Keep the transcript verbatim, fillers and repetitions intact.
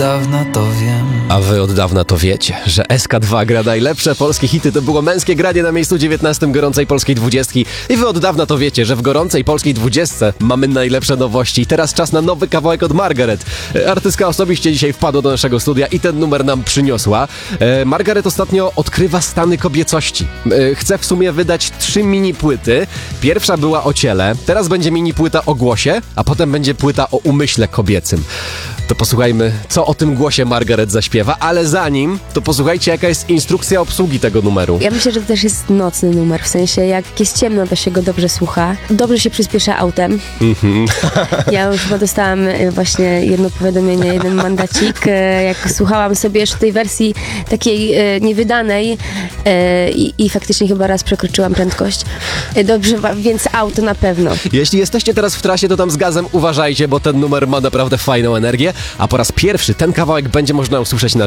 Dawna to wiem. A wy od dawna to wiecie, że S K dwa gra najlepsze polskie hity. To było męskie granie na miejscu dziewiętnastym gorącej polskiej dwudziestki. I wy od dawna to wiecie, że w gorącej polskiej dwudziestce mamy najlepsze nowości. I teraz czas na nowy kawałek od Margaret. Artystka osobiście dzisiaj wpadła do naszego studia i ten numer nam przyniosła. E, Margaret ostatnio odkrywa stany kobiecości. E, chce w sumie wydać trzy mini płyty. Pierwsza była o ciele, teraz będzie mini płyta o głosie, a potem będzie płyta o umyśle kobiecym. To posłuchajmy, co o tym głosie Margaret zaśpiewa, ale zanim, to posłuchajcie, jaka jest instrukcja obsługi tego numeru. Ja myślę, że to też jest nocny numer, w sensie jak jest ciemno, to się go dobrze słucha. Dobrze się przyspiesza autem. Mm-hmm. Ja już chyba dostałam właśnie jedno powiadomienie, jeden mandacik, jak słuchałam sobie jeszcze tej wersji takiej niewydanej i, i faktycznie chyba raz przekroczyłam prędkość. Dobrze, więc auto na pewno. Jeśli jesteście teraz w trasie, to tam z gazem uważajcie, bo ten numer ma naprawdę fajną energię, a po raz pierwszy ten kawałek będzie można usłyszeć na